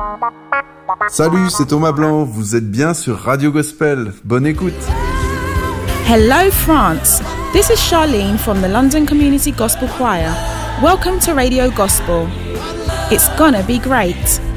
Salut, c'est Thomas Blanc, vous êtes bien sur Radio Gospel. Bonne écoute. Hello France, this is Charlene from the London Community Gospel Choir. Welcome to Radio Gospel. It's gonna be great.